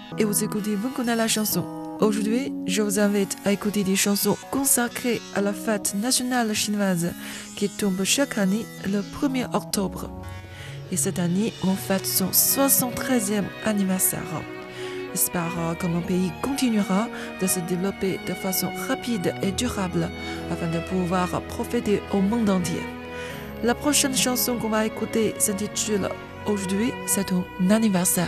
et vous écoutez Vous connaissez la chanson. Aujourd'hui, je vous invite à écouter des chansons consacrées à la fête nationale chinoise qui tombe chaque année le 1er octobre. Et cette année, on fête son 73e anniversaire. J'espère que mon pays continuera de se développer de façon rapide et durable afin de pouvoir profiter au monde entier. La prochaine chanson qu'on va écouter s'intitule « Aujourd'hui, c'est ton anniversaire ».